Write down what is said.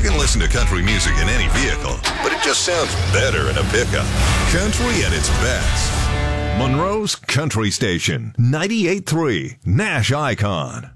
can listen to country music in any vehicle, but it just sounds better in a pickup. Country at its best. Monroe's Country Station, 98.3 Nash Icon.